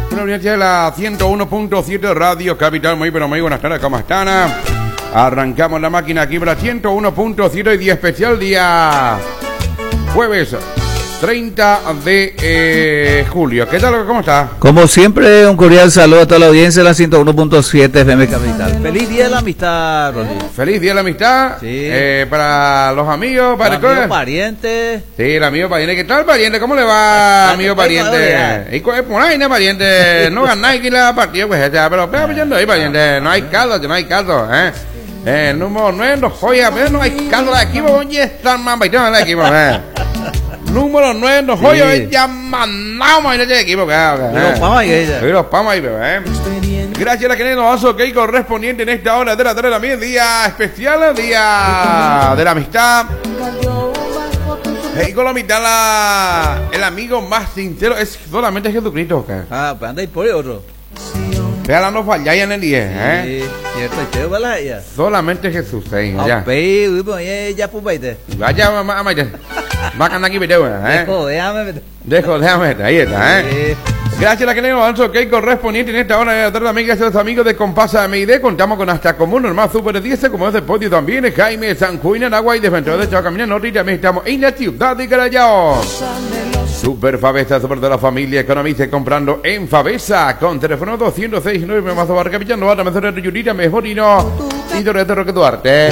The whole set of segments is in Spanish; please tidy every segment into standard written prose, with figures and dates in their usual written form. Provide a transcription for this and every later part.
Una audiencia de la 101.7 Radio Capital. Muy pero muy buenas tardes, ¿cómo están? Arrancamos la máquina aquí para 101.0 y día especial, día jueves 30 de julio. ¿Qué tal? ¿Cómo está? Como siempre, un cordial saludo a toda la audiencia de la 101.7 FM Capital. Feliz Día de la Amistad, Rodrigo. Feliz Día de la Amistad. Sí. Para los amigos, para los amigos parientes. Sí, el amigo pariente. ¿Qué tal, pariente? ¿Cómo le va, amigo pariente? Y por ahí, no, pariente. No ganáis que la partida, pues, pero pillando ahí, pariente. No hay caldo, número 9, no joya, pero no hay caldo de equipo, oye, están más baitados de equipo, Número 9, no joya, ya mandamos en el equipo, Los pamas y ella. Los pamas y Gracias a la que nos hace ok correspondiente en esta hora de la tarde también, día especial, día de la amistad. Y con la mitad, el amigo más sincero es solamente Jesucristo. Ah, pues anda y por otro. Vea, no falláis en el 10, Sí, cierto, chévere, ¿verdad? Ya. Solamente Jesús, ya. Ya, pues, baite. Vaya, mamá, va a cantar aquí video, déjame, ahí está, Gracias a la que le nos ok correspondiente en esta hora de la tarde también. Gracias a los amigos de Compasa MID. Contamos con hasta común normal super 10 como es de podio también. Jaime San Juan en Agua y Defensor de Chacamina Norte. Y también estamos en la ciudad de Carayao. Super Favesa, super de la familia. Economice comprando en Favesa. Con teléfono 206-9 más Barca Villano. Ahora me de Yurita, mejor y no. Y Torreto Roque Duarte.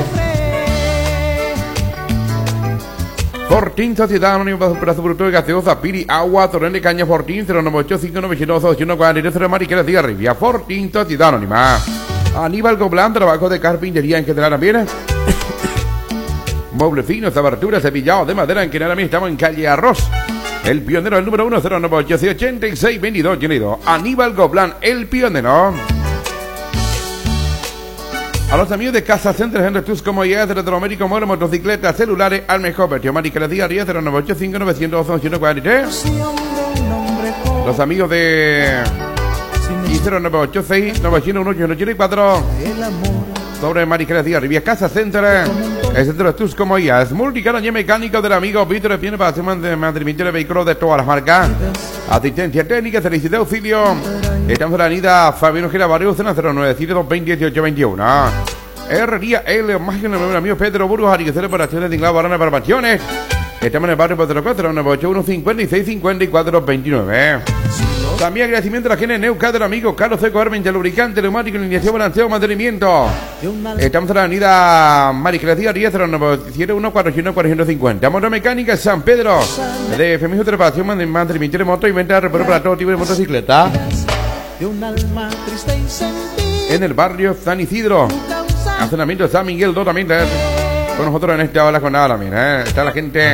Fortín, Sociedad Anónima para su producto de gaseosa, Piri, Agua, Torrente, Caña, Fortín, 098-592-8143, Mariquera, Diga Rivia, Fortín, Sociedad Anónima. Aníbal Goblán, trabajo de carpintería en general también. Muebles finos, aberturas, cepillado de madera en general también. Estamos en calle Arroz. El pionero, el número 1, 098-86-22, Aníbal Goblán, el pionero. A los amigos de Casa Center, Henry Tus comodidades de Electroamérica, móviles, motocicletas, celulares, al mejor precio. Marica, les diga 098-5900-143. Los amigos de 0986-901-884. Sobre Marica, les diga Rivia Casa Center, el centro de tus comodidades. Multicanal y mecánico del amigo Víctor viene para hacer mantenimiento de vehículos de todas las marcas. Asistencia técnica, servicio de auxilio. Estamos en la avenida Fabiano Gera Barrio, zona 097-228-21. Herrería El Mágico, el amigo Pedro Burgos, Ariquecero para acciones de Inglado Barana para Mansiones. Estamos en el barrio Pedro 4, 981-56-54-29. También agradecimiento a la gente de Neuca del amigo Carlos Seco Hermente, lubricante, neumático, iniciación, balanceo, mantenimiento. Estamos en la avenida Mariclesia 10, 097-141-450. Motomecánica San Pedro, de Femijo Trepación, mantenimiento de moto y venta de reparo para todo tipo de motocicleta. En el barrio San Isidro, asentamiento de San Miguel, también con nosotros en esta hora con nada también, Está la gente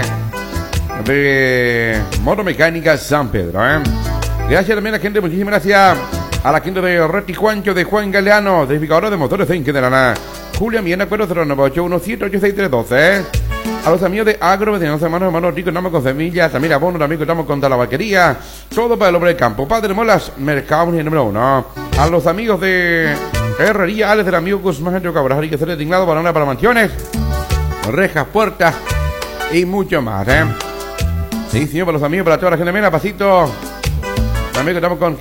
de Motomecánica San Pedro, Gracias también a la gente, muchísimas gracias a la gente de Reti Juancho, de Juan Galeano, verificadora de motores en general. Julia Miena, acuerdo 098178632, A los amigos de Agro, de hermanos ricos, estamos con semillas, también abono, también contamos con talabarquería, todo para el hombre del campo. Padre Molas, Mercado número 1. A los amigos de Herrería, Alex del amigo Guzmán, Antonio Cabral, que se le tinglado, banana para mansiones, rejas, puertas y mucho más, Sí, señor, para los amigos, para toda la gente, mira, pasito. También contamos con